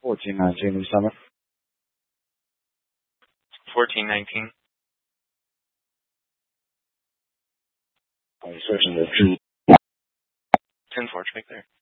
1419 East Summit. 1419. Are you switching to 10-4, check there.